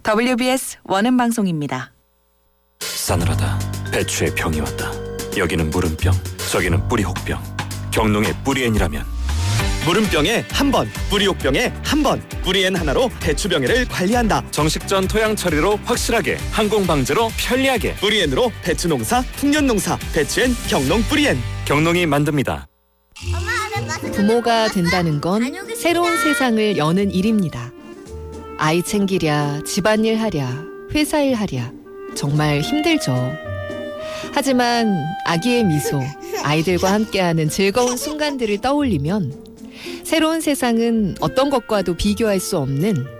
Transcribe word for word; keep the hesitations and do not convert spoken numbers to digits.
더블유비에스 원음 방송입니다. 싸늘하다. 배추에 병이 왔다. 여기는 무름병, 저기는 뿌리혹병. 경농의 뿌리엔이라면 무름병에 한 번, 뿌리혹병에 한 번. 뿌리엔 하나로 배추병해를 관리한다. 정식전 토양 처리로 확실하게, 항공 방제로 편리하게. 뿌리엔으로 배추 농사, 풍년 농사. 배추엔 경농 뿌리엔. 경농이 만듭니다. 부모가 된다는 건 새로운 세상을 여는 일입니다. 아이 챙기랴, 집안일 하랴, 회사일 하랴. 정말 힘들죠. 하지만 아기의 미소, 아이들과 함께하는 즐거운 순간들을 떠올리면 새로운 세상은 어떤 것과도 비교할 수 없는